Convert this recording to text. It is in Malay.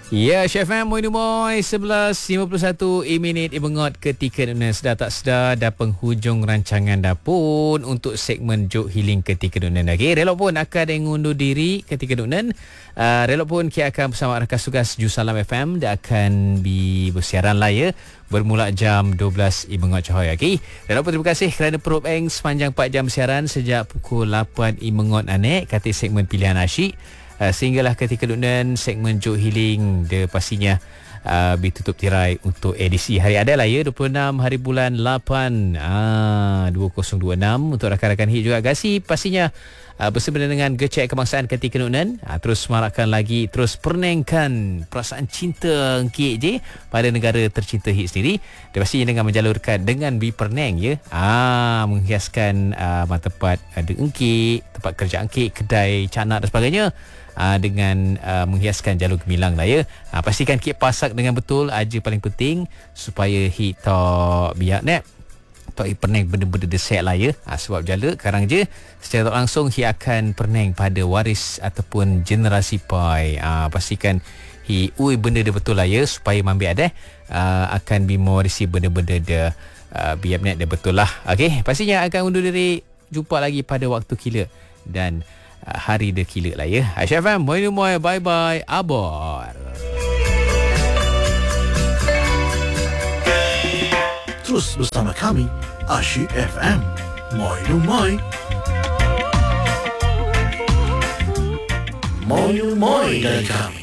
Ya, Chef M, Moin Moy 11.51 minit ibengot ketika dunia sedar tak sedar dah penghujung rancangan dah pun untuk segmen Jok Healing ketika dunia lagi. Relok pun akan ada yang ngundur diri ketika dunia. Relok pun kita akan bersama rakan tugas Jusalam FM dia akan bersiaran lah ya bermula jam 12 ibengot cahaya. Okey. Relok pun terima kasih kerana perut eng sepanjang 4 jam siaran sejak pukul 8 ibengot anek kata segmen pilihan asyik. Sehinggalah ketika dunia segmen Jok Healing dia pastinya ditutup tirai untuk edisi hari ada lah ya 26 hari bulan 8 2026 untuk rakan-rakan hit juga Gasi pastinya bersama dengan gecek kebangsaan ketika dunia terus semarakkan lagi terus pernengkan perasaan cinta Encik je pada negara tercinta hit sendiri dan pastinya dengan menjalurkan dengan biperneng ya menghiaskan tempat ada Encik tempat kerja Encik kedai canak dan sebagainya dengan menghiaskan jalur gemilang lah ya. Pastikan kit pasak dengan betul aja paling penting supaya hit tak biak net. Tak perneng benda-benda deset lah ya. Sebab jala karang je secara tak langsung hit akan perneng pada waris ataupun generasi pai. Pastikan hit benda dia betul lah ya supaya mambi ada akan mewarisi benda-benda dia biak net dia betul lah. Okey, pastinya akan undur diri jumpa lagi pada waktu kila dan hari dia kila lah ya. Aisyah FM, Moin bye-bye, abor. Terus bersama kami, Asyik FM. Moin. Moin dari kami.